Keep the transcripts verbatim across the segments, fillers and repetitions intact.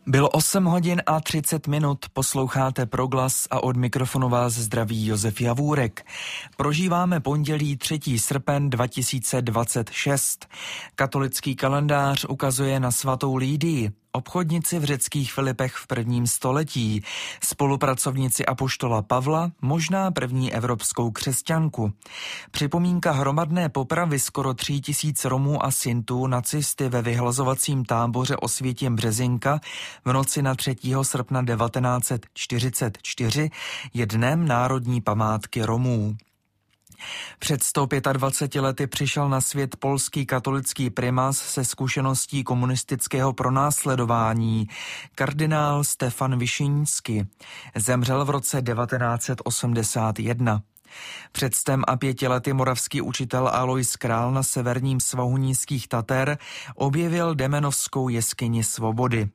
Bylo osm hodin a třicet minut, posloucháte Proglas a od mikrofonu vás zdraví Josef Javůrek. Prožíváme pondělí třetího srpna dva tisíce dvacet šest. Katolický kalendář ukazuje na svatou Lídii, obchodnici v řeckých Filipech v prvním století, spolupracovnici apoštola Pavla, možná první evropskou křesťanku. Připomínka hromadné popravy skoro tří tisíc Romů a Sintů nacisty ve vyhlazovacím táboře Osvětim Březinka v noci na třetího srpna devatenáct set čtyřicet čtyři je dnem národní památky Romů. Před sto dvaceti pěti lety přišel na svět polský katolický primas se zkušeností komunistického pronásledování, kardinál Stefan Wyszyński. Zemřel v roce devatenáct set osmdesát jedna. Před stem a pěti lety moravský učitel Alois Král na severním svahu Nízkých Tater objevil Demenovskou jeskyni svobody.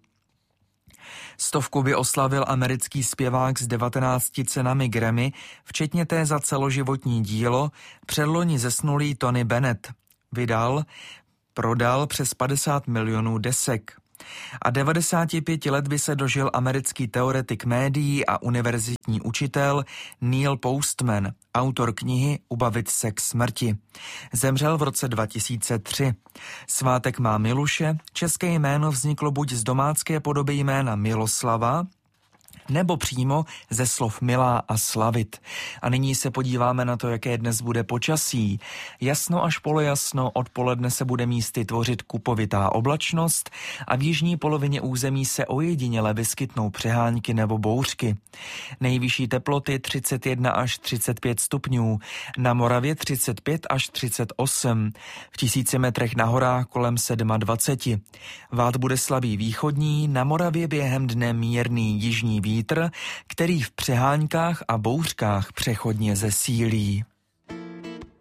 Stovku by oslavil americký zpěvák s devatenácti cenami Grammy, včetně té za celoživotní dílo, předloni zesnulý Tony Bennett. Vydal, prodal přes padesát milionů desek. A devadesáti pěti let by se dožil americký teoretik médií a univerzitní učitel Neil Postman, autor knihy Ubavit se k smrti. Zemřel v roce dva tisíce tři. Svátek má Miluše, české jméno vzniklo buď z domácké podoby jména Miloslava, nebo přímo ze slov milá a slavit. A nyní se podíváme na to, jaké dnes bude počasí. Jasno až polojasno, odpoledne se bude místy tvořit kupovitá oblačnost a v jižní polovině území se ojediněle vyskytnou přehánky nebo bouřky. Nejvyšší teploty třicet jedna až třicet pět stupňů, na Moravě třicet pět až třicet osm, v tisíci metrech na horách kolem dvacet sedm. Vád bude slabý východní, na Moravě během dne mírný jižní vítr, který v přeháňkách a bouřkách přechodně zesílí.